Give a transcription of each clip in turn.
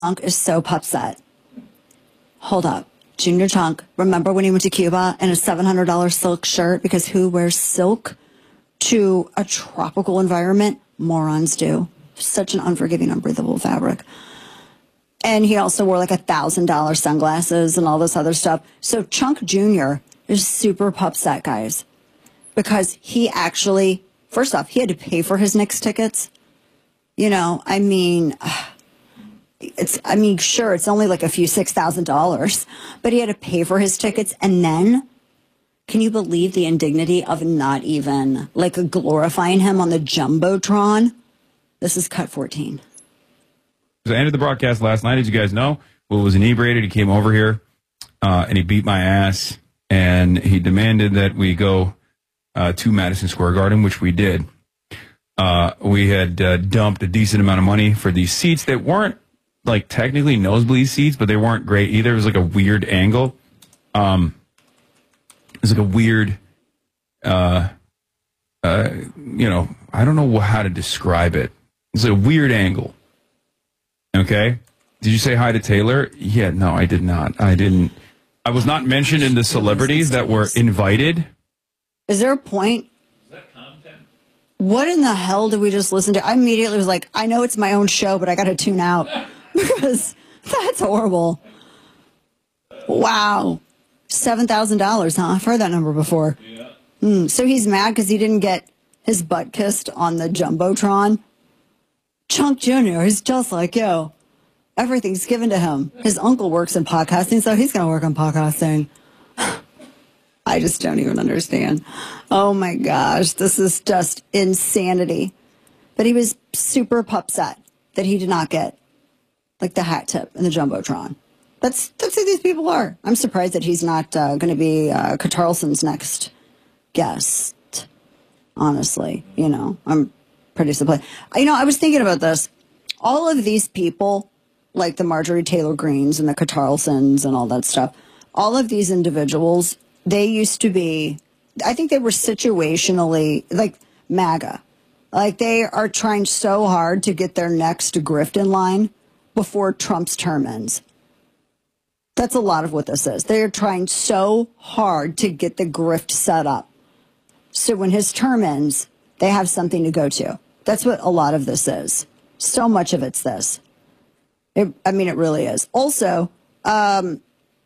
Chunk is so upset. Hold up. Junior Chunk, remember when he went to Cuba in a $700 silk shirt? Because who wears silk to a tropical environment? Morons do. Such an unforgiving, unbreathable fabric. And he also wore like $1,000 sunglasses and all this other stuff. So Chunk Jr. is super upset, guys, because he actually, first off, he had to pay for his Knicks tickets. You know, I mean, sure, it's only like a few $6,000, but he had to pay for his tickets. And then, can you believe the indignity of not even like glorifying him on the Jumbotron? This is cut 14. So I ended the broadcast last night, as you guys know. Will was inebriated. He came over here and he beat my ass, and he demanded that we go to Madison Square Garden, which we did. We had dumped a decent amount of money for these seats that weren't like technically nosebleed seats, but they weren't great either. It was like a weird angle. It was like a weird, I don't know how to describe it. It's a weird angle. Okay. Did you say hi to Taylor? Yeah, no, I did not. I didn't. I was not mentioned in the celebrities that were invited. Is there a point? Is that content? What in the hell did we just listen to? I immediately was like, I know it's my own show, but I got to tune out because that's horrible. Wow. $7,000, huh? I've heard that number before. Yeah. So he's mad because he didn't get his butt kissed on the Jumbotron. Chunk Jr. is just like you. Everything's given to him. His uncle works in podcasting, so he's going to work on podcasting. I just don't even understand. Oh, my gosh. This is just insanity. But he was super upset that he did not get, like, the hat tip and the Jumbotron. That's who these people are. I'm surprised that he's not going to be Carlson's next guest, honestly. You know, I'm pretty surprised. You know, I was thinking about this. All of these people, like the Marjorie Taylor Greens and the Carlsons and all that stuff, all of these individuals, they used to be, I think they were situationally, like MAGA. Like they are trying so hard to get their next grift in line before Trump's term ends. That's a lot of what this is. They're trying so hard to get the grift set up. So when his term ends, they have something to go to. That's what a lot of this is. So much of it's this. It really is. Also, let's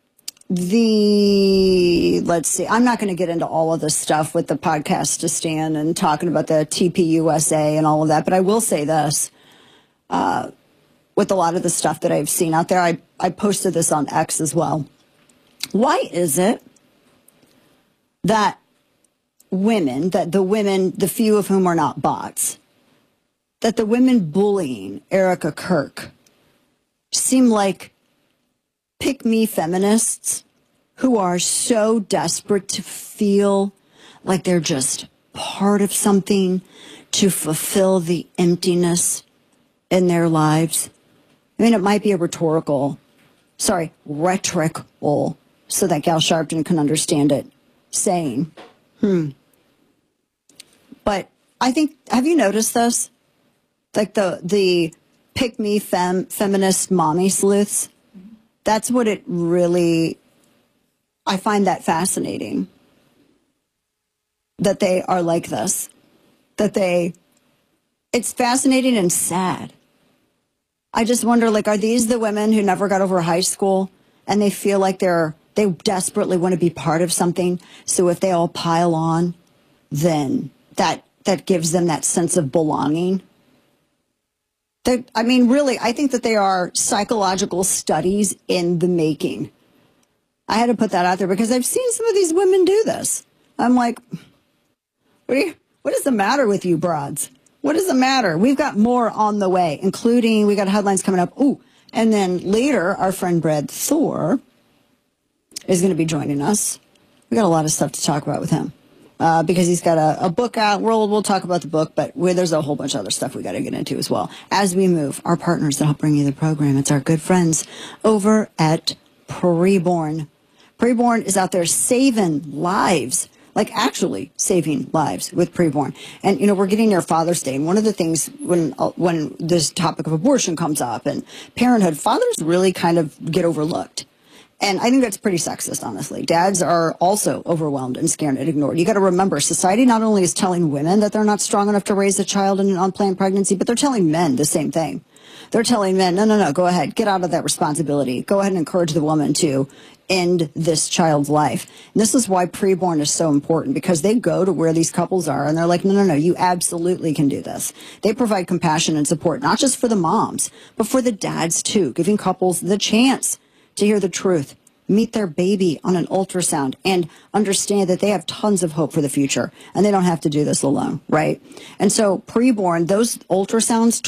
see, I'm not going to get into all of this stuff with the podcast to stand and talking about the TPUSA and all of that, but I will say this. With a lot of the stuff that I've seen out there, I posted this on X as well. Why is it that the few of whom are not bots, that the women bullying Erica Kirk seem like pick-me feminists who are so desperate to feel like they're just part of something to fulfill the emptiness in their lives? I mean, it might be a rhetorical, so that Gal Sharpton can understand it, saying, But I think, have you noticed this? Like the pick-me feminist mommy sleuths? That's what it really, I find that fascinating. That they are like this. It's fascinating and sad. I just wonder, like, are these the women who never got over high school and they feel like they desperately want to be part of something? So if they all pile on, then that gives them that sense of belonging. Really, I think that they are psychological studies in the making. I had to put that out there because I've seen some of these women do this. I'm like, what is the matter with you broads? What is the matter? We've got more on the way, including we got headlines coming up. Ooh, and then later, our friend Brad Thor is going to be joining us. We got a lot of stuff to talk about with him because he's got a book out. We'll talk about the book, but there's a whole bunch of other stuff we got to get into as well. As we move, our partners that help bring you the program, it's our good friends over at Preborn. Preborn is out there saving lives. like actually saving lives with preborn. And, we're getting near Father's Day. And one of the things when this topic of abortion comes up and parenthood, fathers really kind of get overlooked. And I think that's pretty sexist, honestly. Dads are also overwhelmed and scared and ignored. You got to remember, society not only is telling women that they're not strong enough to raise a child in an unplanned pregnancy, but they're telling men the same thing. They're telling men, no, go ahead, get out of that responsibility. Go ahead and encourage the woman to end this child's life. And this is why preborn is so important, because they go to where these couples are and they're like, no, you absolutely can do this. They provide compassion and support, not just for the moms, but for the dads too, giving couples the chance to hear the truth, meet their baby on an ultrasound, and understand that they have tons of hope for the future and they don't have to do this alone, right? And so preborn, those ultrasounds,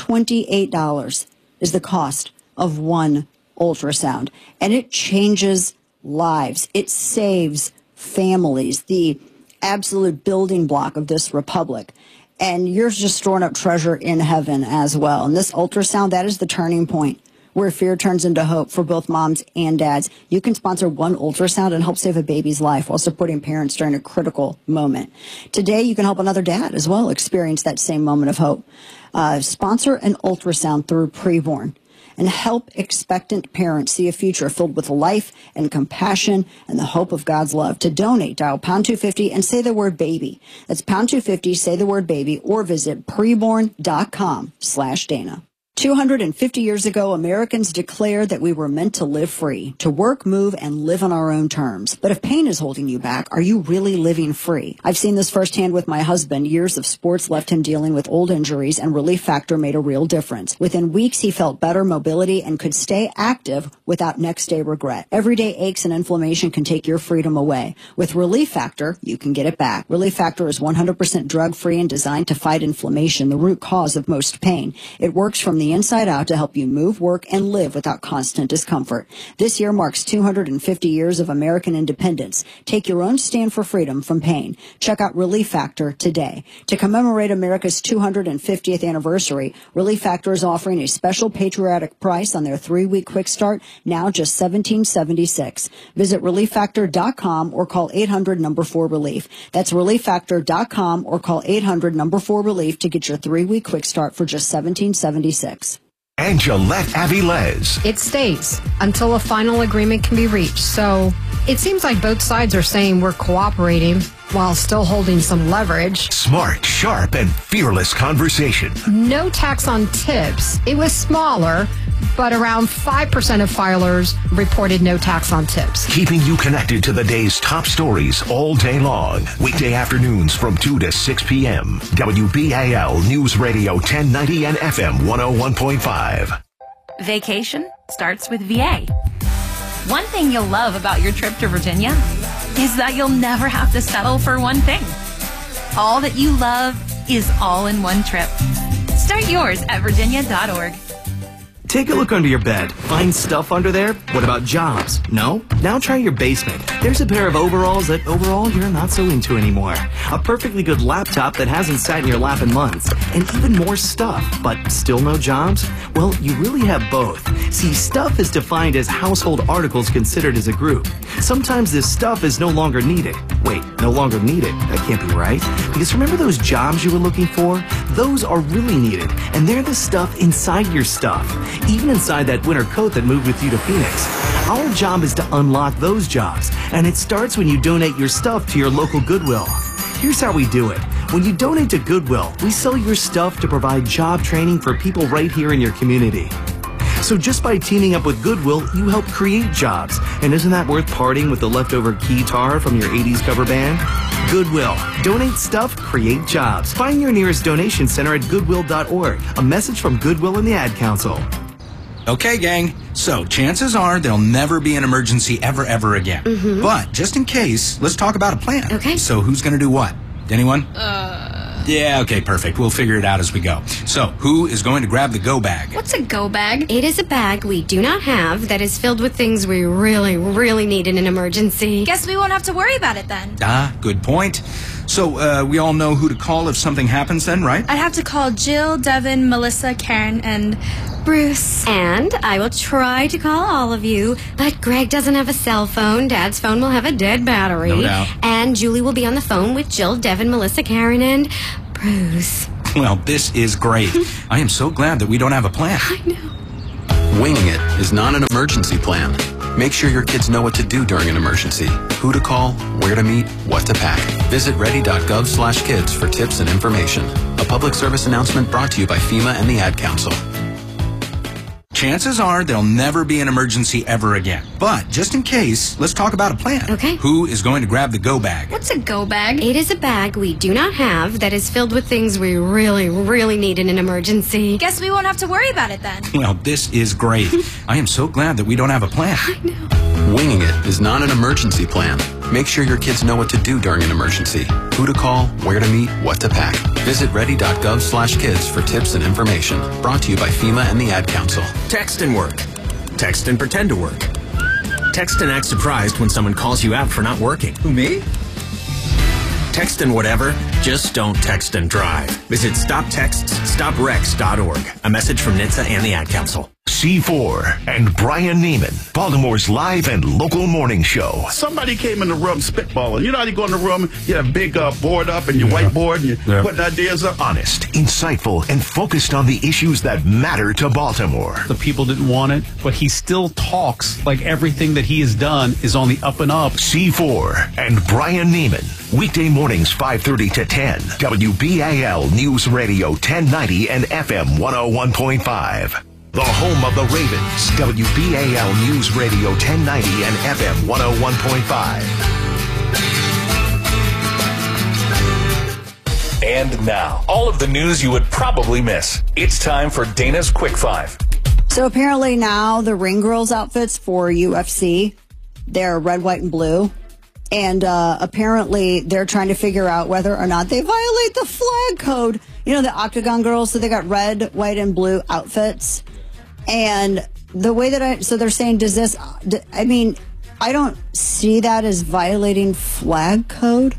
$28 is the cost of one ultrasound, and it changes lives. It saves families, the absolute building block of this republic. And you're just storing up treasure in heaven as well. And this ultrasound, that is the turning point where fear turns into hope for both moms and dads. You can sponsor one ultrasound and help save a baby's life while supporting parents during a critical moment. Today, you can help another dad as well experience that same moment of hope. Sponsor an ultrasound through Preborn and help expectant parents see a future filled with life and compassion and the hope of God's love. To donate, dial pound 250 and say the word baby. That's pound 250, say the word baby, or visit preborn.com/Dana. 250 years ago, Americans declared that we were meant to live free, to work, move, and live on our own terms. But if pain is holding you back, are you really living free? I've seen this firsthand with my husband. Years of sports left him dealing with old injuries, and Relief Factor made a real difference. Within weeks, he felt better mobility and could stay active without next-day regret. Everyday aches and inflammation can take your freedom away. With Relief Factor, you can get it back. Relief Factor is 100% drug-free and designed to fight inflammation, the root cause of most pain. It works from the inside out to help you move, work, and live without constant discomfort. This year marks 250 years of American independence. Take your own stand for freedom from pain. Check out Relief Factor today. To commemorate America's 250th anniversary, Relief Factor is offering a special patriotic price on their 3-week quick start, now just $17.76. Visit ReliefFactor.com or call 800-4RELIEF. That's ReliefFactor.com or call 800-4RELIEF to get your 3-week quick start for just $17.76. And Gillette Avilés. It stays until a final agreement can be reached. So it seems like both sides are saying we're cooperating while still holding some leverage. Smart, sharp, and fearless conversation. No tax on tips. It was smaller, but around 5% of filers reported no tax on tips. Keeping you connected to the day's top stories all day long. Weekday afternoons from 2 to 6 p.m. WBAL News Radio 1090 and FM 101.5. Vacation starts with VA. One thing you'll love about your trip to Virginia is that you'll never have to settle for one thing. All that you love is all in one trip. Start yours at virginia.org. Take a look under your bed. Find stuff under there? What about jobs? No? Now try your basement. There's a pair of overalls that overall you're not so into anymore. A perfectly good laptop that hasn't sat in your lap in months. And even more stuff, but still no jobs? Well, you really have both. See, stuff is defined as household articles considered as a group. Sometimes this stuff is no longer needed. Wait, no longer needed? That can't be right. Because remember those jobs you were looking for? Those are really needed. And they're the stuff inside your stuff. Even inside that winter coat that moved with you to Phoenix. Our job is to unlock those jobs, and it starts when you donate your stuff to your local Goodwill. Here's how we do it. When you donate to Goodwill, we sell your stuff to provide job training for people right here in your community. So just by teaming up with Goodwill, you help create jobs. And isn't that worth parting with the leftover guitar from your 80s cover band? Goodwill. Donate stuff, create jobs. Find your nearest donation center at goodwill.org. A message from Goodwill and the Ad Council. Okay, gang. So chances are there'll never be an emergency ever again. Mm-hmm. But just in case, let's talk about a plan. Okay. So who's going to do what? Anyone? Yeah, okay, perfect. We'll figure it out as we go. So who is going to grab the go bag? What's a go bag? It is a bag we do not have that is filled with things we really need in an emergency. Guess we won't have to worry about it then. Good point. So we all know who to call if something happens then, right? I'd have to call Jill, Devin, Melissa, Karen, and Bruce. And I will try to call all of you, but Greg doesn't have a cell phone. Dad's phone will have a dead battery. No doubt. And Julie will be on the phone with Jill, Devin, Melissa, Karen, and Bruce. Well, this is great. I am so glad that we don't have a plan. I know. Winging it is not an emergency plan. Make sure your kids know what to do during an emergency, who to call, where to meet, what to pack. Visit ready.gov/kids for tips and information. A public service announcement brought to you by FEMA and the Ad Council. Chances are there'll never be an emergency ever again. But just in case, let's talk about a plan. Okay. Who is going to grab the go bag? What's a go bag? It is a bag we do not have that is filled with things we really, really need in an emergency. Guess we won't have to worry about it then. Well, this is great. I am so glad that we don't have a plan. I know. Winging it is not an emergency plan. Make sure your kids know what to do during an emergency, who to call, where to meet, what to pack. Visit ready.gov/kids for tips and information. Brought to you by FEMA and the Ad Council. Text and work. Text and pretend to work. Text and act surprised when someone calls you out for not working. Who, me? Text and whatever, just don't text and drive. Visit StopTextsStopWrecks.org. A message from NHTSA and the Ad Council. C4 and Brian Neiman, Baltimore's live and local morning show. Somebody came in the room spitballing. You know how you go in the room, you have a big board up and your whiteboard and you're putting ideas up? Honest, insightful, and focused on the issues that matter to Baltimore. The people didn't want it, but he still talks like everything that he has done is on the up and up. C4 and Brian Neiman, weekday mornings 5:30 to 10. WBAL News Radio 1090 and FM 101.5. The home of the Ravens, WBAL News Radio 1090 and FM 101.5. And now, all of the news you would probably miss. It's time for Dana's Quick Five. So apparently now the ring girls outfits for UFC, they're red, white, and blue. And apparently they're trying to figure out whether or not they violate the flag code. You know, the Octagon girls, so they got red, white, and blue outfits. And the way that so they're saying, I don't see that as violating flag code.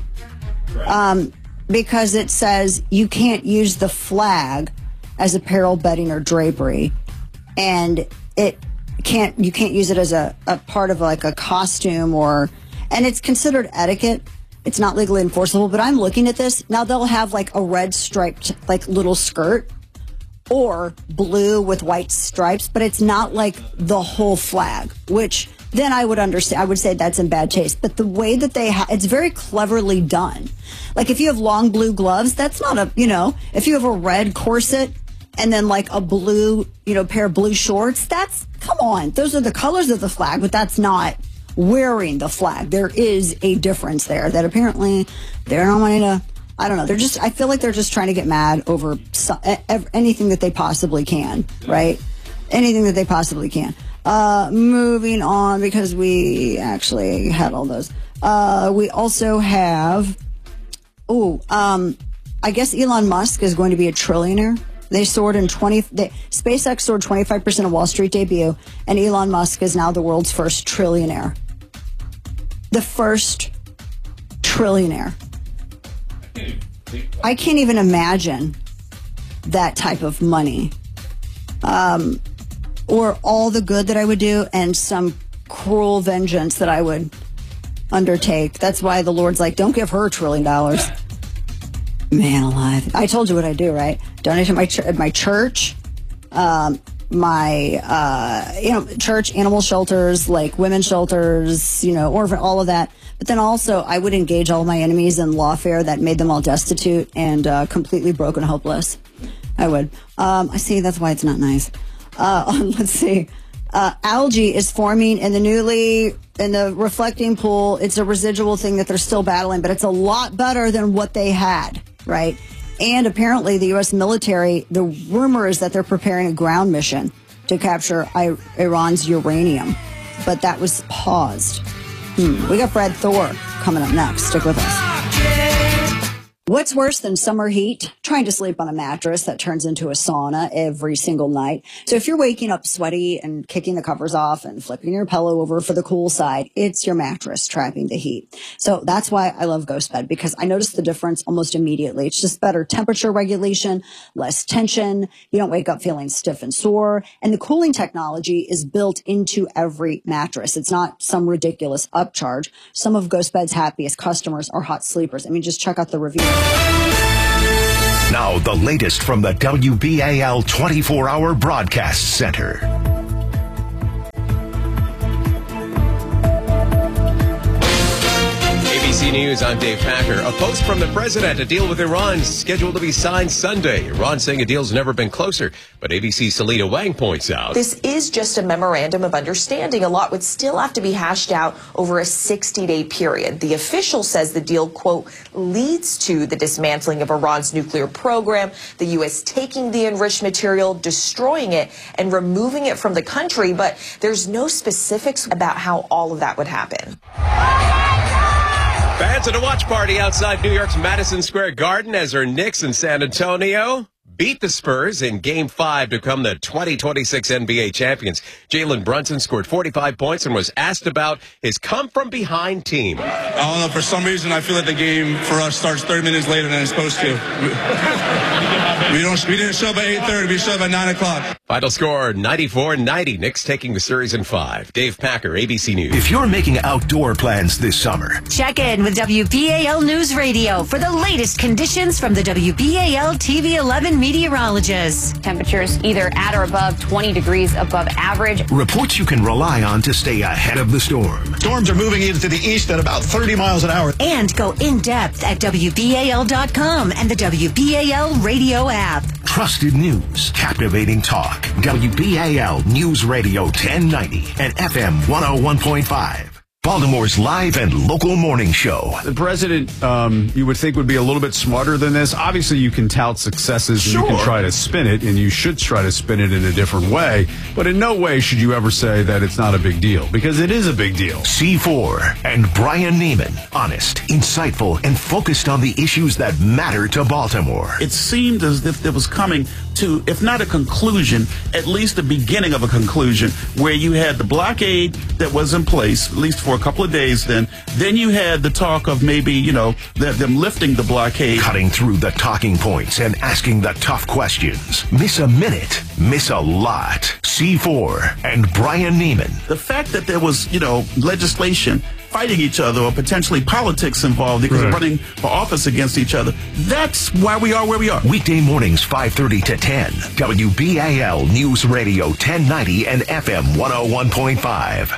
Because it says you can't use the flag as apparel, bedding, or drapery. And you can't use it as a part of like a costume and it's considered etiquette. It's not legally enforceable, but I'm looking at this. Now they'll have like a red striped like little skirt or blue with white stripes, but it's not like the whole flag, which then I would understand. I would say that's in bad taste. But the way that it's very cleverly done. Like if you have long blue gloves, that's not if you have a red corset and then like a blue, pair of blue shorts, come on. Those are the colors of the flag, but that's not wearing the flag. There is a difference there that apparently they're not wanting to, I don't know. I feel like they're just trying to get mad over anything that they possibly can, right? Anything that they possibly can. Moving on, because we actually had all those. We also have, I guess Elon Musk is going to be a trillionaire. SpaceX soared 25% of Wall Street debut, and Elon Musk is now the world's first trillionaire. The first trillionaire. I can't even imagine that type of money. Or all the good that I would do and some cruel vengeance that I would undertake. That's why the Lord's like, don't give her $1 trillion. Man alive. I told you what I do, right? Donate to my church, church, animal shelters, like women's shelters, orphan, all of that. But then also I would engage all my enemies in lawfare that made them all destitute and completely broken, hopeless. I would. I see, that's why it's not nice. Let's see. Algae is forming in the reflecting pool. It's a residual thing that they're still battling, but it's a lot better than what they had, right? And apparently the U.S. military, the rumor is that they're preparing a ground mission to capture Iran's uranium, but that was paused. We got Brad Thor coming up next. Stick with us. What's worse than summer heat? trying to sleep on a mattress that turns into a sauna every single night. So if you're waking up sweaty and kicking the covers off and flipping your pillow over for the cool side, it's your mattress trapping the heat. So that's why I love GhostBed, because I noticed the difference almost immediately. It's just better temperature regulation, less tension. You don't wake up feeling stiff and sore. And the cooling technology is built into every mattress. It's not some ridiculous upcharge. Some of GhostBed's happiest customers are hot sleepers. I mean, just check out the review. Now, the latest from the WBAL 24-hour broadcast center. ABC News, I'm Dave Packer. A post from the president. A deal with Iran scheduled to be signed Sunday. Iran saying a deal's never been closer. But ABC's Selena Wang points out, this is just a memorandum of understanding. A lot would still have to be hashed out over a 60-day period. The official says the deal, quote, leads to the dismantling of Iran's nuclear program, the U.S. taking the enriched material, destroying it, and removing it from the country. But there's no specifics about how all of that would happen. Fans at a watch party outside New York's Madison Square Garden as her Knicks in San Antonio beat the Spurs in Game 5 to become the 2026 NBA champions. Jalen Brunson scored 45 points and was asked about his come-from-behind team. I don't know, for some reason, I feel like the game for us starts 30 minutes later than it's supposed to. We didn't show up at 8:30, we showed up at 9 o'clock. Final score, 94-90. Knicks taking the series in 5. Dave Packer, ABC News. If you're making outdoor plans this summer, check in with WBAL News Radio for the latest conditions from the WBAL TV 11 meteorologist. Temperatures either at or above 20 degrees above average. Reports you can rely on to stay ahead of the storm. Storms are moving into the east at about 30 miles an hour. And go in depth at WBAL.com and the WBAL radio app. Trusted news, captivating talk. WBAL News Radio 1090 and FM 101.5. Baltimore's live and local morning show. The president, you would think, would be a little bit smarter than this. Obviously, you can tout successes and you can try to spin it, and you should try to spin it in a different way. But in no way should you ever say that it's not a big deal, because it is a big deal. C4 and Brian Neiman, honest, insightful, and focused on the issues that matter to Baltimore. It seemed as if it was coming to, if not a conclusion, at least the beginning of a conclusion, where you had the blockade that was in place, at least for a couple of days then you had the talk of maybe, them lifting the blockade. Cutting through the talking points and asking the tough questions. Miss a minute, miss a lot. C4 and Brian Neiman. The fact that there was, legislation fighting each other or potentially politics involved because of running for office against each other, that's why we are where we are. Weekday mornings 5:30 to 10. WBAL News Radio 1090 and FM 101.5.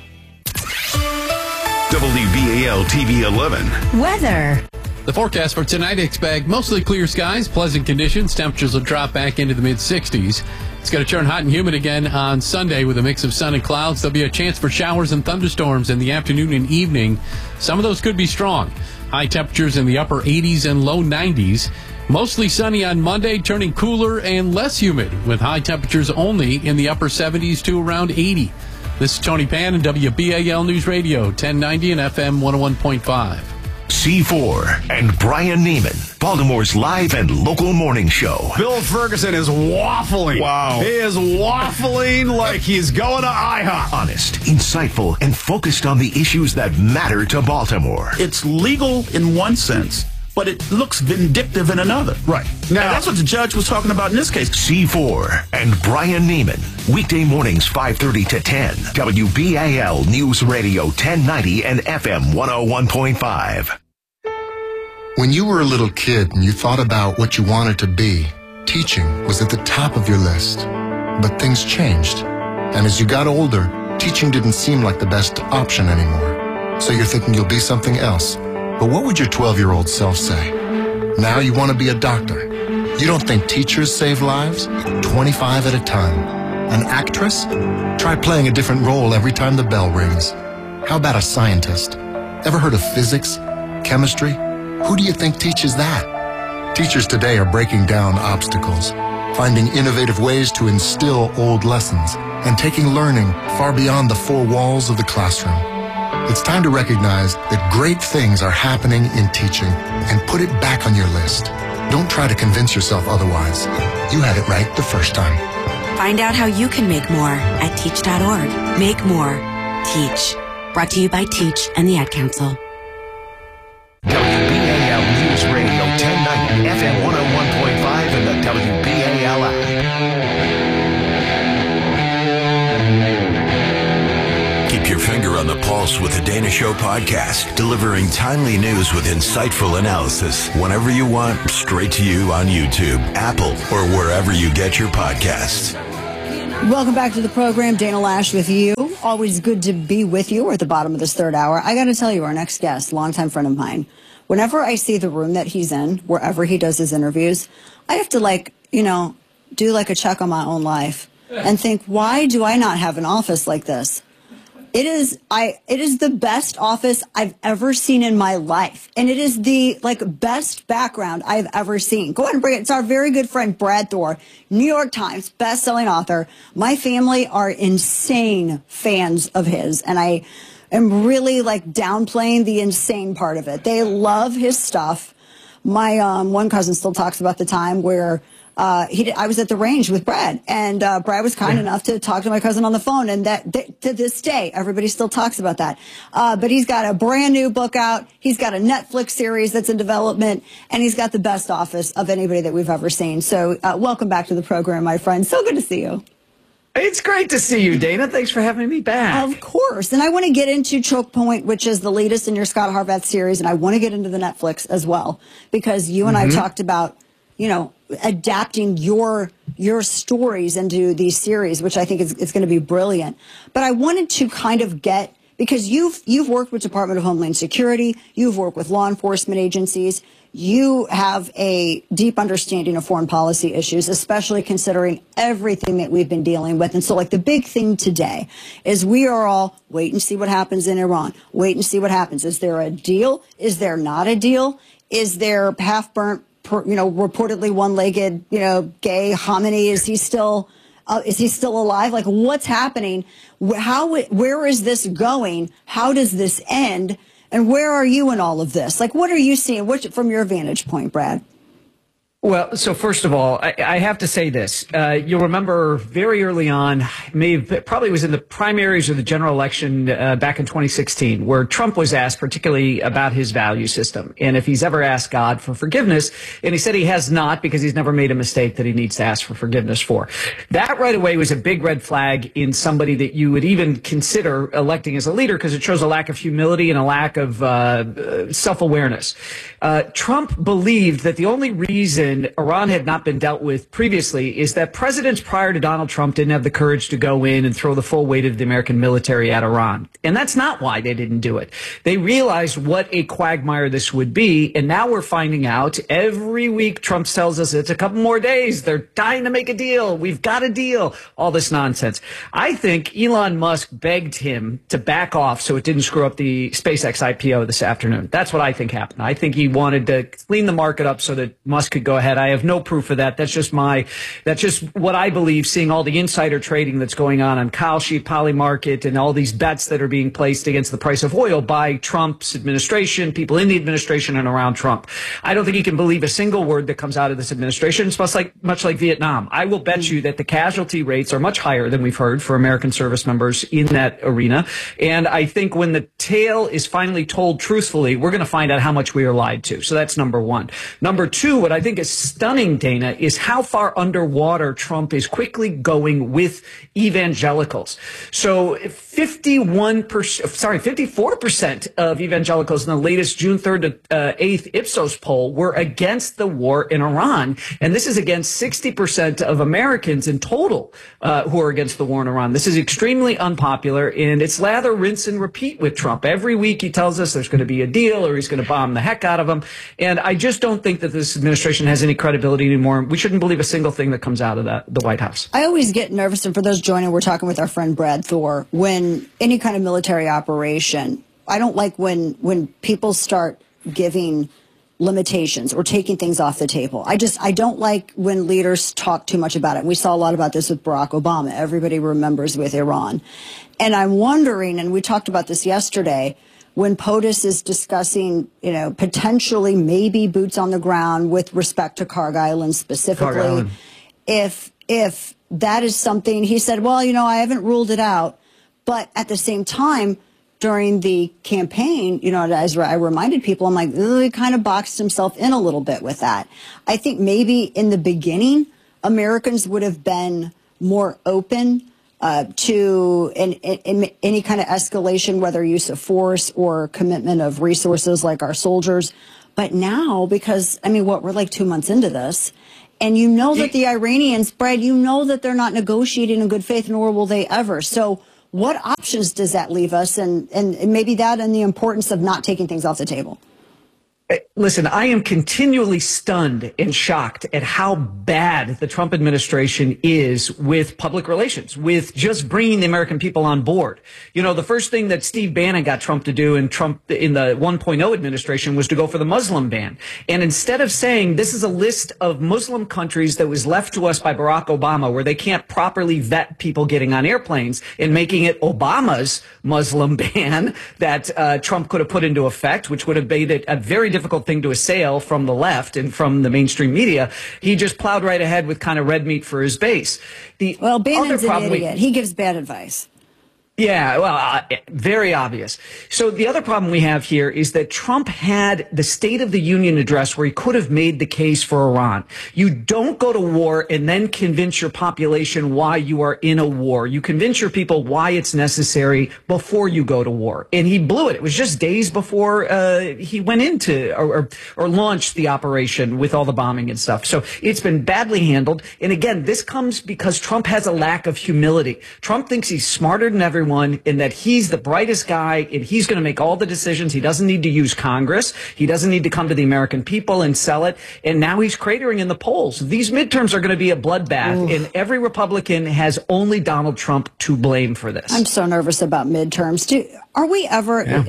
WBAL TV 11. Weather. The forecast for tonight, expect mostly clear skies, pleasant conditions. Temperatures will drop back into the mid-60s. It's going to turn hot and humid again on Sunday with a mix of sun and clouds. There'll be a chance for showers and thunderstorms in the afternoon and evening. Some of those could be strong. High temperatures in the upper 80s and low 90s. Mostly sunny on Monday, turning cooler and less humid with high temperatures only in the upper 70s to around 80. This is Tony Pan and WBAL News Radio, 1090 and FM 101.5. C4 and Brian Neiman, Baltimore's live and local morning show. Bill Ferguson is waffling. Wow. He is waffling like he's going to IHOP. Honest, insightful, and focused on the issues that matter to Baltimore. It's legal in one sense, but it looks vindictive in another. Right. Now, and that's what the judge was talking about in this case. C4 and Brian Neiman. Weekday mornings 5:30 to 10. WBAL News Radio 1090 and FM 101.5. When you were a little kid and you thought about what you wanted to be, teaching was at the top of your list. But things changed. And as you got older, teaching didn't seem like the best option anymore. So you're thinking you'll be something else. But what would your 12-year-old self say? Now you want to be a doctor. You don't think teachers save lives? 25 at a time. An actress? Try playing a different role every time the bell rings. How about a scientist? Ever heard of physics? Chemistry? Who do you think teaches that? Teachers today are breaking down obstacles, finding innovative ways to instill old lessons, and taking learning far beyond the four walls of the classroom. It's time to recognize that great things are happening in teaching and put it back on your list. Don't try to convince yourself otherwise. You had it right the first time. Find out how you can make more at teach.org. Make more. Teach. Brought to you by Teach and the Ad Council. WBAL News Radio 1090, FM 101.5, and the WBAL app. Keep your finger on the pulse with the Dana Show podcast, delivering timely news with insightful analysis whenever you want, straight to you on YouTube, Apple, or wherever you get your podcasts. Welcome back to the program. Dana Lash with you. Always good to be with you. We're at the bottom of this third hour. I got to tell you, our next guest, longtime friend of mine, whenever I see the room that he's in, wherever he does his interviews, I have to do like a check on my own life and think, why do I not have an office like this? It is the best office I've ever seen in my life. And it is the best background I've ever seen. Go ahead and bring it. It's our very good friend, Brad Thor, New York Times best-selling author. My family are insane fans of his. And I am really downplaying the insane part of it. They love his stuff. My one cousin still talks about the time where I was at the range with Brad, and Brad was kind enough to talk to my cousin on the phone, and to this day, everybody still talks about that. But he's got a brand new book out. He's got a Netflix series that's in development, and he's got the best office of anybody that we've ever seen. So welcome back to the program, my friend. So good to see you. It's great to see you, Dana. Thanks for having me back. Of course. And I want to get into Choke Point, which is the latest in your Scott Harvath series, and I want to get into the Netflix as well, because you and I talked about, adapting your stories into these series, which I think is going to be brilliant. But I wanted to kind of because you've worked with Department of Homeland Security, you've worked with law enforcement agencies, you have a deep understanding of foreign policy issues, especially considering everything that we've been dealing with. And so the big thing today is we are all wait and see what happens in Iran. Wait and see what happens. Is there a deal? Is there not a deal? Is there half-burnt, reportedly one-legged, gay Khamenei? Is he still alive? What's happening? Where is this going? How does this end? And where are you in all of this? What are you seeing? From your vantage point, Brad? Well, so first of all, I have to say this. You'll remember very early on, probably was in the primaries or the general election back in 2016, where Trump was asked particularly about his value system and if he's ever asked God for forgiveness. And he said he has not, because he's never made a mistake that he needs to ask for forgiveness for. That right away was a big red flag in somebody that you would even consider electing as a leader, because it shows a lack of humility and a lack of self-awareness. Trump believed that the only reason Iran had not been dealt with previously is that presidents prior to Donald Trump didn't have the courage to go in and throw the full weight of the American military at Iran. And that's not why they didn't do it. They realized what a quagmire this would be. And now we're finding out every week Trump tells us it's a couple more days. They're dying to make a deal. We've got a deal. All this nonsense. I think Elon Musk begged him to back off so it didn't screw up the SpaceX IPO this afternoon. That's what I think happened. I think he wanted to clean the market up so that Musk could go ahead. I have no proof of that. That's just what I believe, seeing all the insider trading that's going on Kalshi, Polymarket, and all these bets that are being placed against the price of oil by Trump's administration, people in the administration and around Trump. I don't think he can believe a single word that comes out of this administration. It's much like Vietnam. I will bet you that the casualty rates are much higher than we've heard for American service members in that arena. And I think when the tale is finally told truthfully, we're going to find out how much we are lied to. So that's number one. Number two, what I think is stunning, Dana, is how far underwater Trump is quickly going with evangelicals. So 54% of evangelicals in the latest June 3rd to 8th Ipsos poll were against the war in Iran. And this is against 60% of Americans in total who are against the war in Iran. This is extremely unpopular, and it's lather, rinse, and repeat with Trump. Every week he tells us there's going to be a deal or he's going to bomb the heck out of them. And I just don't think that this administration has any credibility anymore. We shouldn't believe a single thing that comes out of the White House. I always get nervous, and for those joining, we're talking with our friend Brad Thor, when any kind of military operation, I don't like when people start giving limitations or taking things off the table. I don't like when leaders talk too much about it. We saw a lot about this with Barack Obama. Everybody remembers with Iran. And I'm wondering, and we talked about this yesterday, when POTUS is discussing, potentially maybe boots on the ground with respect to Cargill and specifically, if that is something, he said, well, I haven't ruled it out. But at the same time, during the campaign, as I reminded people, I'm like, he kind of boxed himself in a little bit with that. I think maybe in the beginning, Americans would have been more open to any kind of escalation, whether use of force or commitment of resources like our soldiers. But now, because, we're like 2 months into this, and that the Iranians, Brad, that they're not negotiating in good faith, nor will they ever. So what options does that leave us? And maybe that and the importance of not taking things off the table. Listen, I am continually stunned and shocked at how bad the Trump administration is with public relations, with just bringing the American people on board. The first thing that Steve Bannon got Trump to do in the 1.0 administration was to go for the Muslim ban. And instead of saying this is a list of Muslim countries that was left to us by Barack Obama, where they can't properly vet people getting on airplanes, and making it Obama's Muslim ban that Trump could have put into effect, which would have made it a very difficult thing to assail from the left and from the mainstream media, he just plowed right ahead with kind of red meat for his base. Bannon's an idiot. He gives bad advice. Yeah, well, very obvious. So the other problem we have here is that Trump had the State of the Union address where he could have made the case for Iran. You don't go to war and then convince your population why you are in a war. You convince your people why it's necessary before you go to war. And he blew it. It was just days before he went into or launched the operation with all the bombing and stuff. So it's been badly handled. And again, this comes because Trump has a lack of humility. Trump thinks he's smarter than everyone, in that he's the brightest guy and he's going to make all the decisions. He doesn't need to use Congress. He doesn't need to come to the American people and sell it. And now he's cratering in the polls. These midterms are going to be a bloodbath, and every Republican has only Donald Trump to blame for this. I'm so nervous about midterms. Are we ever? Yeah.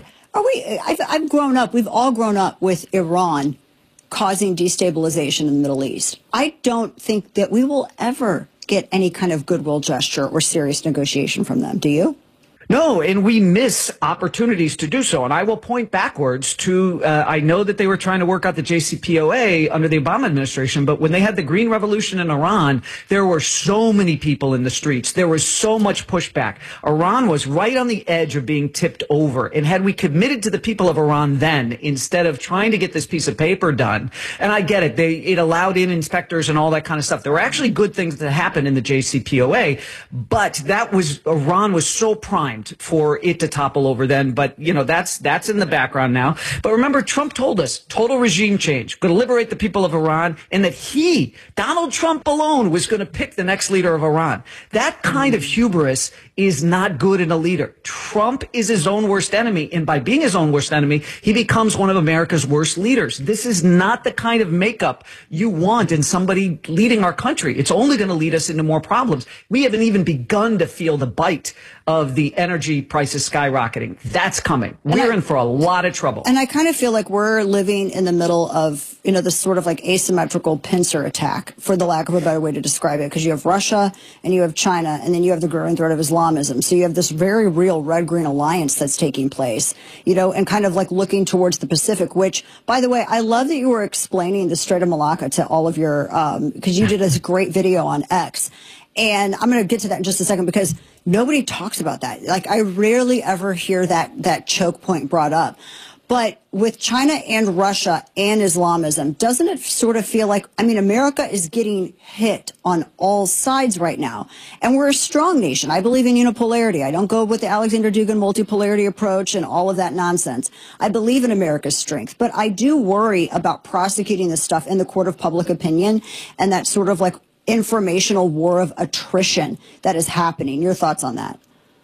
I've grown up. We've all grown up with Iran causing destabilization in the Middle East. I don't think that we will ever get any kind of goodwill gesture or serious negotiation from them. Do you? No, and we miss opportunities to do so. And I will point backwards to, I know that they were trying to work out the JCPOA under the Obama administration, but when they had the Green Revolution in Iran, there were so many people in the streets. There was so much pushback. Iran was right on the edge of being tipped over. And had we committed to the people of Iran then, instead of trying to get this piece of paper done, and I get it, it allowed in inspectors and all that kind of stuff. There were actually good things that happened in the JCPOA, but Iran was so primed for it to topple over then. But, that's in the background now. But remember, Trump told us total regime change, going to liberate the people of Iran, and that Donald Trump alone, was going to pick the next leader of Iran. That kind of hubris is not good in a leader. Trump is his own worst enemy. And by being his own worst enemy, he becomes one of America's worst leaders. This is not the kind of makeup you want in somebody leading our country. It's only going to lead us into more problems. We haven't even begun to feel the bite of the energy prices skyrocketing. That's coming. We're in for a lot of trouble. And I kind of feel like we're living in the middle of, this sort of like asymmetrical pincer attack, for the lack of a better way to describe it, because you have Russia and you have China, and then you have the growing threat of Islamism. So you have this very real red-green alliance that's taking place, and kind of like looking towards the Pacific, which, by the way, I love that you were explaining the Strait of Malacca to all of your, because you did a great video on X. And I'm going to get to that in just a second, because nobody talks about that. Like, I rarely ever hear that choke point brought up. But with China and Russia and Islamism, doesn't it sort of feel like, America is getting hit on all sides right now. And we're a strong nation. I believe in unipolarity. I don't go with the Alexander Dugin multipolarity approach and all of that nonsense. I believe in America's strength. But I do worry about prosecuting this stuff in the court of public opinion, and that sort of like informational war of attrition that is happening. Your thoughts on that?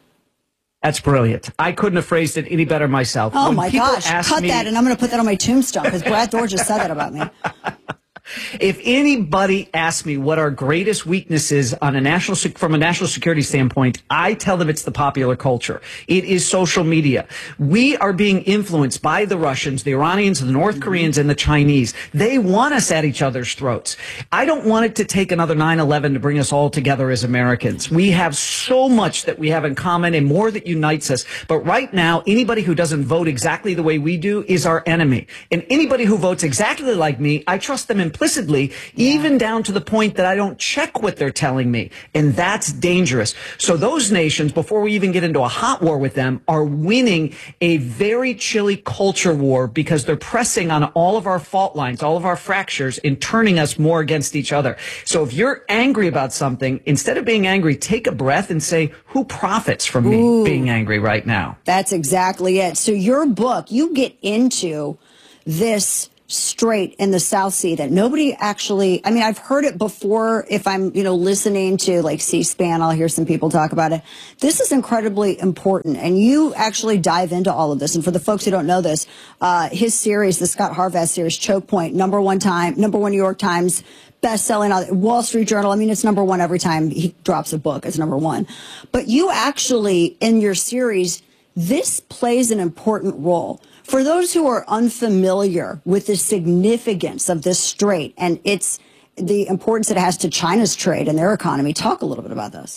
That's brilliant. I couldn't have phrased it any better myself. Oh, my gosh. Cut that, and I'm going to put that on my tombstone, because Brad Thor just said that about me. If anybody asks me what our greatest weakness is on from a national security standpoint, I tell them it's the popular culture. It is social media. We are being influenced by the Russians, the Iranians, the North Koreans, and the Chinese. They want us at each other's throats. I don't want it to take another 9/11 to bring us all together as Americans. We have so much that we have in common and more that unites us. But right now, anybody who doesn't vote exactly the way we do is our enemy. And anybody who votes exactly like me, I trust them implicitly, even down to the point that I don't check what they're telling me. And that's dangerous. So those nations, before we even get into a hot war with them, are winning a very chilly culture war because they're pressing on all of our fault lines, all of our fractures, and turning us more against each other. So if you're angry about something, instead of being angry, take a breath and say, who profits from me being angry right now? That's exactly it. So your book, you get into this strait in the South Sea that nobody actually, I mean, I've heard it before. If I'm, listening to like C-SPAN, I'll hear some people talk about it. This is incredibly important. And you actually dive into all of this. And for the folks who don't know this, his series, the Scott Harvath series, Choke Point, number one New York Times best-selling, Wall Street Journal. I mean, it's number one every time he drops a book. It's number one. But you actually, in your series, this plays an important role. For those who are unfamiliar with the significance of this strait and it's the importance it has to China's trade and their economy, talk a little bit about this.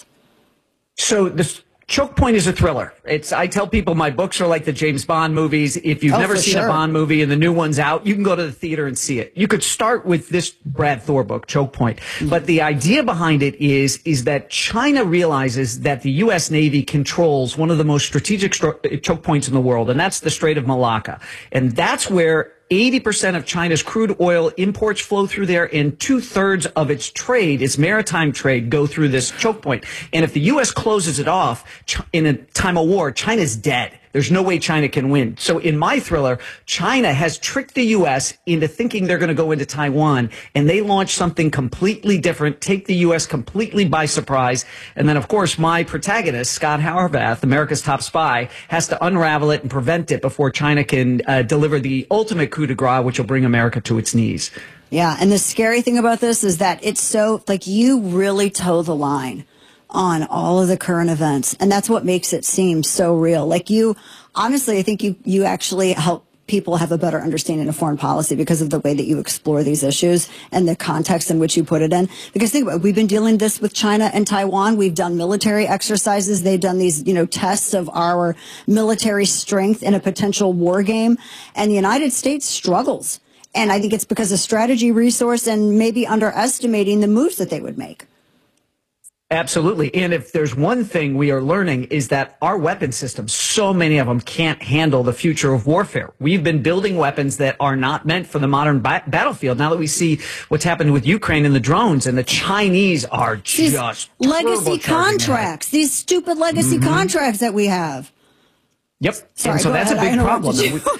So the Choke Point is a thriller. I tell people my books are like the James Bond movies. If you've never seen a Bond movie and the new one's out, you can go to the theater and see it. You could start with this Brad Thor book, Choke Point. But the idea behind it is that China realizes that the U.S. Navy controls one of the most strategic choke points in the world, and that's the Strait of Malacca. And that's where 80% of China's crude oil imports flow through there, and 2/3 of its trade, its maritime trade, go through this choke point. And if the U.S. closes it off in a time of war, China's dead. There's no way China can win. So in my thriller, China has tricked the U.S. into thinking they're going to go into Taiwan, and they launch something completely different, take the U.S. completely by surprise. And then, of course, my protagonist, Scott Harvath, America's top spy, has to unravel it and prevent it before China can deliver the ultimate coup de grace, which will bring America to its knees. Yeah, and the scary thing about this is that it's so, like, you really toe the line on all of the current events. And that's what makes it seem so real. Like honestly, I think you actually help people have a better understanding of foreign policy because of the way that you explore these issues and the context in which you put it in. Because think about it, we've been dealing this with China and Taiwan. We've done military exercises. They've done these, tests of our military strength in a potential war game. And the United States struggles. And I think it's because of strategy, resource, and maybe underestimating the moves that they would make. Absolutely. And if there's one thing we are learning is that our weapon systems, so many of them can't handle the future of warfare. We've been building weapons that are not meant for the modern battlefield. Now that we see what's happened with Ukraine and the drones, and the Chinese are just legacy contracts, these stupid legacy contracts that we have. Yep. Sorry, and so that's a big problem.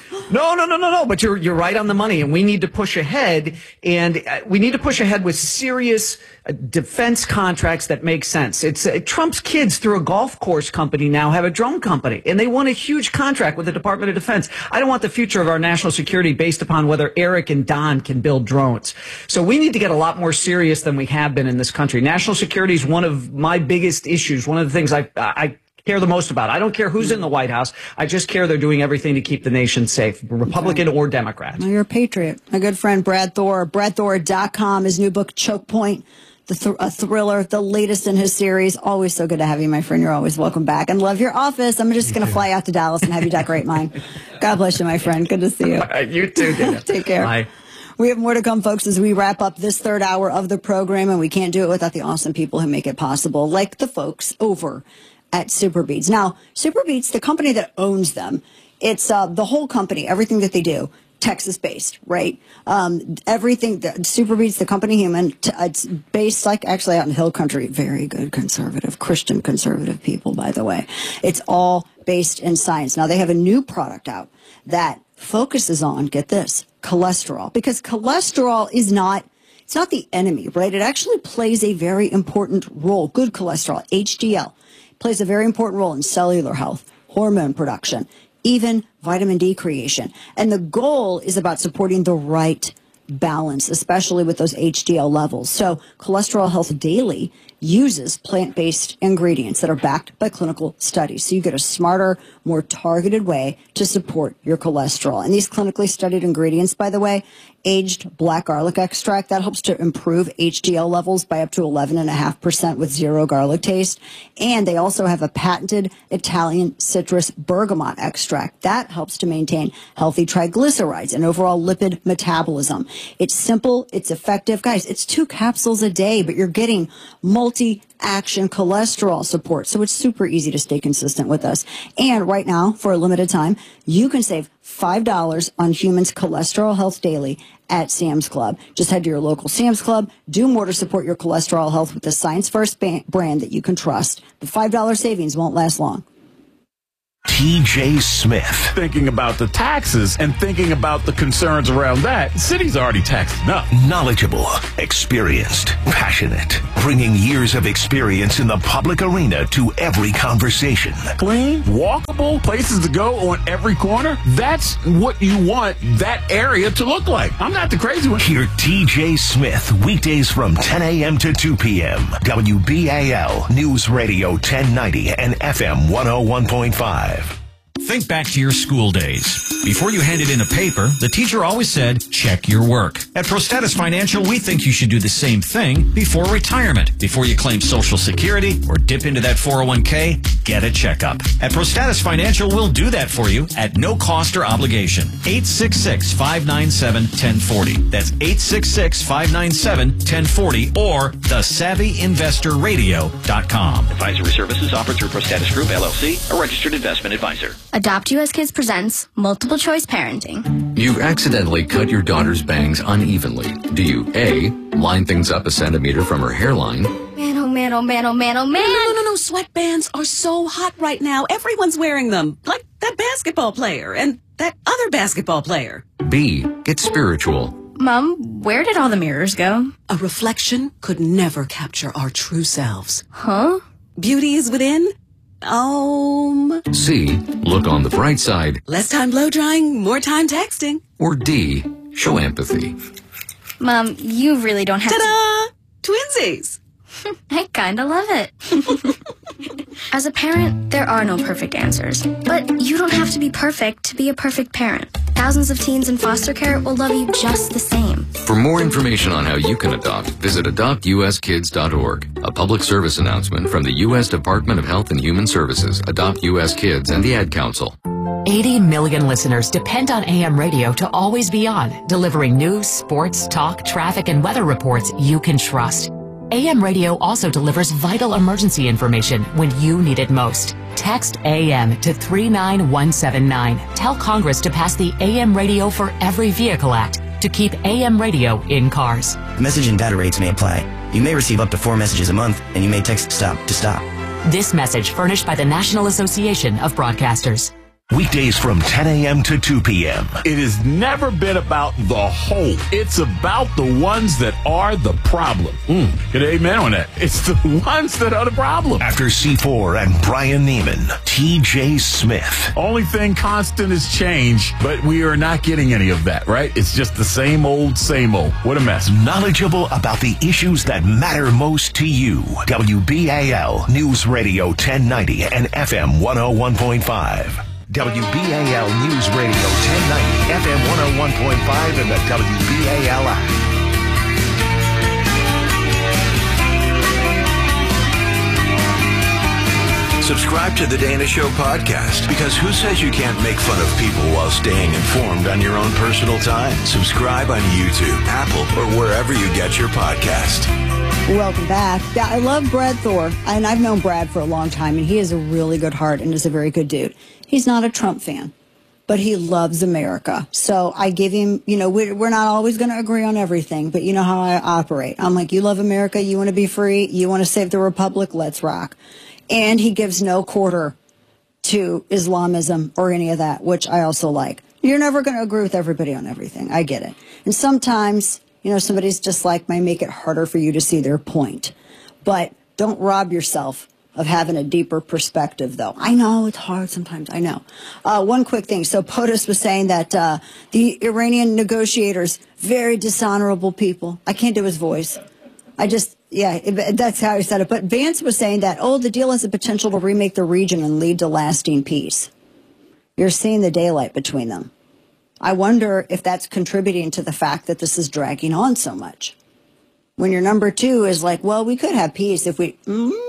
No. But you're right on the money, and we need to push ahead. And we need to push ahead with serious defense contracts that make sense. It's Trump's kids through a golf course company now have a drone company, and they won a huge contract with the Department of Defense. I don't want the future of our national security based upon whether Eric and Don can build drones. So we need to get a lot more serious than we have been in this country. National security is one of my biggest issues. One of the things I care the most about. I don't care who's in the White House. I just care they're doing everything to keep the nation safe, Republican or Democrat. Well, you're a patriot. My good friend Brad Thor, BradThor.com, his new book, Choke Point, a thriller, the latest in his series. Always so good to have you, my friend. You're always welcome back. And love your office. I'm just going to fly out to Dallas and have you decorate mine. God bless you, my friend. Good to see you. You too, Dana. Take care. Bye. We have more to come, folks, as we wrap up this third hour of the program, and we can't do it without the awesome people who make it possible, like the folks over at SuperBeets. Now, SuperBeets, the company that owns them, it's the whole company, everything that they do, Texas-based, right? Everything, SuperBeets, the company human, it's based actually out in Hill Country. Very good conservative, Christian conservative people, by the way. It's all based in science. Now, they have a new product out that focuses on, get this, cholesterol. Because cholesterol is it's not the enemy, right? It actually plays a very important role. Good cholesterol, HDL, plays a very important role in cellular health, hormone production, even vitamin D creation. And the goal is about supporting the right balance, especially with those HDL levels. So Cholesterol Health Daily uses plant-based ingredients that are backed by clinical studies. So you get a smarter, more targeted way to support your cholesterol. And these clinically studied ingredients, by the way, aged black garlic extract, that helps to improve HDL levels by up to 11.5% with zero garlic taste. And they also have a patented Italian citrus bergamot extract. That helps to maintain healthy triglycerides and overall lipid metabolism. It's simple, it's effective. Guys, it's 2 capsules a day, but you're getting multi-action cholesterol support. So it's super easy to stay consistent with us. And right now, for a limited time, you can save $5 on Humans Cholesterol Health Daily at Sam's Club. Just head to your local Sam's Club. Do more to support your cholesterol health with the Science First brand that you can trust. The $5 savings won't last long. TJ Smith. Thinking about the taxes and thinking about the concerns around that, the city's already taxed enough. Knowledgeable, experienced, passionate, bringing years of experience in the public arena to every conversation. Clean, walkable, places to go on every corner. That's what you want that area to look like. I'm not the crazy one. Hear TJ Smith weekdays from 10 a.m. to 2 p.m. WBAL News Radio 1090 and FM 101.5. Think back to your school days. Before you handed in a paper, the teacher always said, check your work. At ProStatus Financial, we think you should do the same thing before retirement. Before you claim Social Security or dip into that 401k, get a checkup. At ProStatus Financial, we'll do that for you at no cost or obligation. 866-597-1040. That's 866-597-1040 or thesavvyinvestorradio.com. Advisory services offered through ProStatus Group, LLC, a registered investment advisor. Adopt US Kids presents Multiple Choice Parenting. You've accidentally cut your daughter's bangs unevenly. Do you A, line things up a centimeter from her hairline? Man, oh man, oh man, oh man, oh man. No. Sweatbands are so hot right now. Everyone's wearing them. Like that basketball player and that other basketball player. B, get spiritual. Mom, where did all the mirrors go? A reflection could never capture our true selves. Huh? Beauty is within. C, look on the bright side. Less time blow drying, more time texting. Or D, show empathy. Mom, you really don't have Ta-da! Twinsies! I kinda love it. As a parent, there are no perfect answers. But you don't have to be perfect to be a perfect parent. Thousands of teens in foster care will love you just the same. For more information on how you can adopt, visit adoptuskids.org. A public service announcement from the U.S. Department of Health and Human Services, Adopt U.S. Kids, and the Ad Council. 80 million listeners depend on AM radio to always be on, delivering news, sports, talk, traffic, and weather reports you can trust. AM radio also delivers vital emergency information when you need it most. Text AM to 39179. Tell Congress to pass the AM Radio for Every Vehicle Act to keep AM radio in cars. Message and data rates may apply. You may receive up to 4 messages a month, and you may text STOP to stop. This message furnished by the National Association of Broadcasters. Weekdays from 10 a.m. to 2 p.m. It has never been about the whole. It's about the ones that are the problem. Get an amen on that. It's the ones that are the problem. After C4 and Brian Neiman, TJ Smith. Only thing constant is change, but we are not getting any of that, right? It's just the same old, same old. What a mess. Knowledgeable about the issues that matter most to you. WBAL News Radio 1090 and FM 101.5. WBAL News Radio 1090, FM 101.5, and the WBAL app. Subscribe to the Dana Show podcast, because who says you can't make fun of people while staying informed on your own personal time? Subscribe on YouTube, Apple, or wherever you get your podcast. Welcome back. Yeah, I love Brad Thor, and I've known Brad for a long time, and he has a really good heart and is a very good dude. He's not a Trump fan, but he loves America. So I give him, we're not always going to agree on everything, but you know how I operate. I'm like, you love America, you want to be free, you want to save the republic, let's rock. And he gives no quarter to Islamism or any of that, which I also like. You're never going to agree with everybody on everything. I get it. And sometimes, somebody's just like might make it harder for you to see their point. But don't rob yourself of having a deeper perspective, though. I know it's hard sometimes. I know. One quick thing. So POTUS was saying that the Iranian negotiators, very dishonorable people. I can't do his voice. That's how he said it. But Vance was saying that, the deal has the potential to remake the region and lead to lasting peace. You're seeing the daylight between them. I wonder if that's contributing to the fact that this is dragging on so much. When your number two is like, well, we could have peace if we...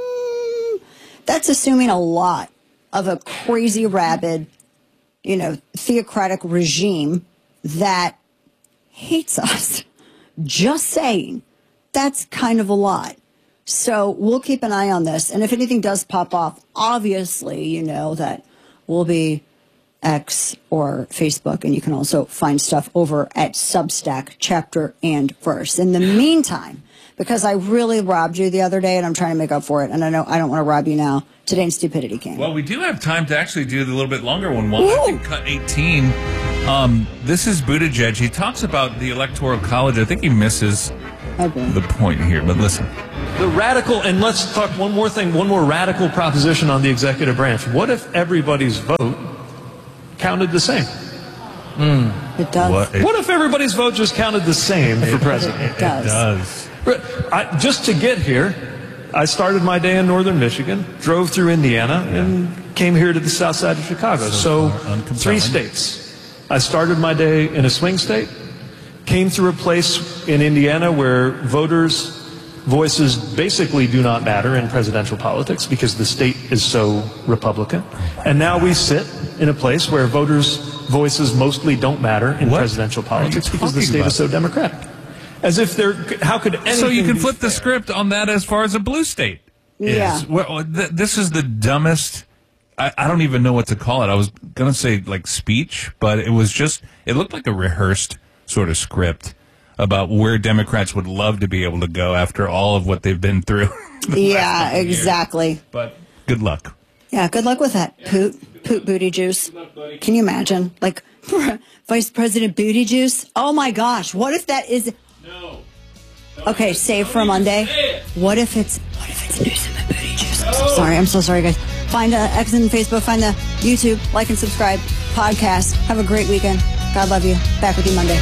That's assuming a lot of a crazy, rabid, theocratic regime that hates us. Just saying. That's kind of a lot. So we'll keep an eye on this. And if anything does pop off, obviously, that will be X or Facebook. And you can also find stuff over at Substack, chapter and verse. In the meantime, because I really robbed you the other day and I'm trying to make up for it, and I know I don't want to rob you now, Today in Stupidity came. Well, we do have time to actually do the little bit longer one. I think cut 18. This is Buttigieg. He talks about the Electoral College. I think he misses the point here, but listen. The radical, and let's talk one more thing, one more radical proposition on the executive branch. What if everybody's vote counted the same? It does. What if everybody's vote just counted the same for president? It does. Just to get here, I started my day in northern Michigan, drove through Indiana, and came here to the south side of Chicago. So 3 states. I started my day in a swing state, came through a place in Indiana where voters' voices basically do not matter in presidential politics because the state is so Republican. And now we sit in a place where voters' voices mostly don't matter in presidential politics because the state is so Democratic. As if how could anything So you can flip the script on that as far as a blue state is. Yeah. Well, this is the dumbest, I don't even know what to call it. I was going to say like speech, but it looked like a rehearsed sort of script about where Democrats would love to be able to go after all of what they've been through. Yeah, exactly. Years. But good luck. Yeah, good luck with that. Poot booty juice. Can you imagine? Like, Vice President Booty Juice? Oh my gosh, what if that is... No. Okay, save for Monday. What if it's Newsom and Booty Juice? I'm so sorry, guys. Find X and Facebook, find the YouTube, like and subscribe, podcast. Have a great weekend. God love you. Back with you Monday.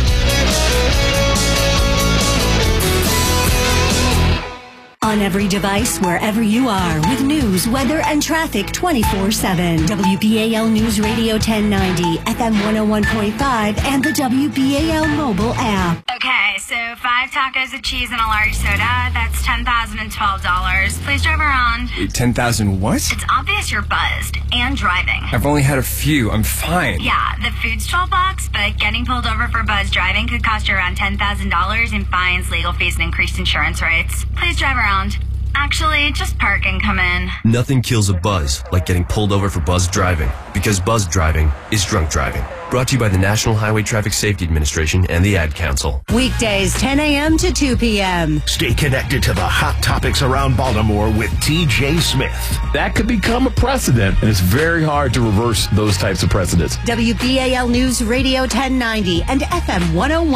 On every device, wherever you are, with news, weather, and traffic 24/7. WBAL News Radio 1090, FM 101.5, and the WBAL mobile app. Okay, so 5 tacos of cheese and a large soda. That's $10,012. Please drive around. Wait, 10,000 what? It's obvious you're buzzed and driving. I've only had a few. I'm fine. Yeah, the food's $12, but getting pulled over for buzz driving could cost you around $10,000 in fines, legal fees, and increased insurance rates. Please drive around. Actually, just park and come in. Nothing kills a buzz like getting pulled over for buzz driving, because buzz driving is drunk driving. Brought to you by the National Highway Traffic Safety Administration and the Ad Council. Weekdays, 10 a.m. to 2 p.m. Stay connected to the hot topics around Baltimore with TJ Smith. That could become a precedent, and it's very hard to reverse those types of precedents. WBAL News Radio 1090 and FM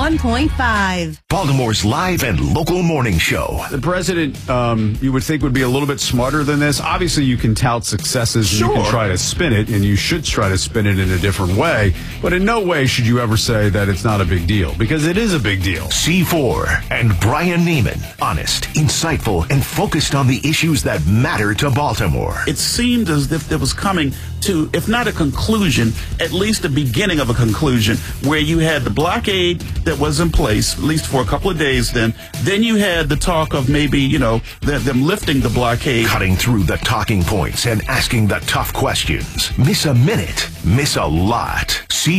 101.5. Baltimore's live and local morning show. The president, you would think, would be a little bit smarter than this. Obviously, you can tout successes and you can try to spin it, and you should try to spin it in a different way. But in no way should you ever say that it's not a big deal, because it is a big deal. C4 and Brian Neiman. Honest, insightful, and focused on the issues that matter to Baltimore. It seemed as if there was coming to, if not a conclusion, at least the beginning of a conclusion, where you had the blockade that was in place, at least for a couple of days then. Then you had the talk of maybe, them lifting the blockade. Cutting through the talking points and asking the tough questions. Miss a minute, miss a lot.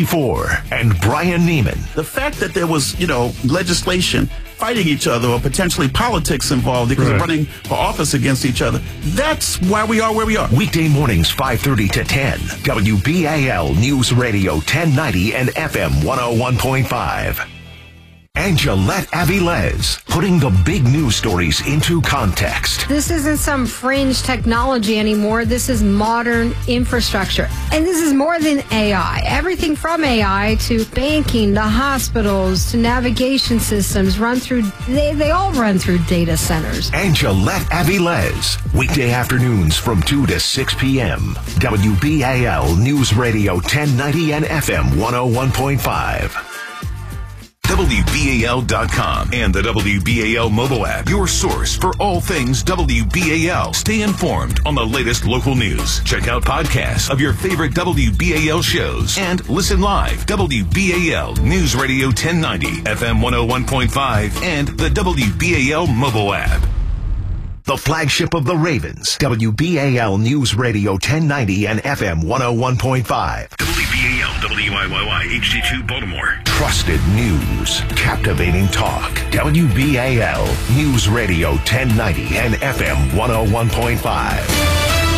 C4 and Brian Neiman. The fact that there was, legislation fighting each other or potentially politics involved because of running for office against each other, that's why we are where we are. Weekday mornings, 5:30 to 10. WBAL News Radio 1090 and FM 101.5. Angelette Avilés, putting the big news stories into context. This isn't some fringe technology anymore. This is modern infrastructure. And this is more than AI. Everything from AI to banking, to hospitals, to navigation systems they all run through data centers. Angelette Avilés, weekday afternoons from 2 to 6 p.m. WBAL News Radio 1090 and FM 101.5. WBAL.com and the WBAL mobile app, your source for all things WBAL. Stay informed on the latest local news. Check out podcasts of your favorite WBAL shows and listen live. WBAL News Radio 1090, FM 101.5, and the WBAL mobile app. The flagship of the Ravens, WBAL News Radio 1090 and FM 101.5. WBAL, WIYY, HD2 Baltimore. Trusted news, captivating talk. WBAL News Radio 1090 and FM 101.5.